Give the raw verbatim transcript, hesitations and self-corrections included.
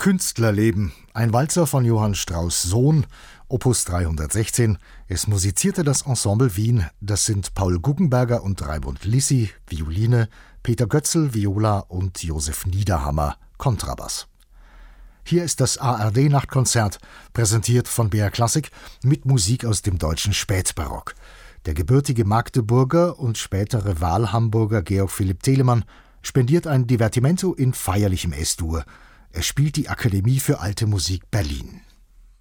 Künstlerleben, ein Walzer von Johann Strauss Sohn, Opus dreihundertsechzehn. Es musizierte das Ensemble Wien. Das sind Paul Guggenberger und Raimund Lissi, Violine, Peter Götzl, Viola und Josef Niederhammer, Kontrabass. Hier ist das A R D-Nachtkonzert, präsentiert von B R Classic, mit Musik aus dem deutschen Spätbarock. Der gebürtige Magdeburger und spätere Wahlhamburger Georg Philipp Telemann spendiert ein Divertimento in feierlichem S-Dur. Er spielt die Akademie für Alte Musik Berlin.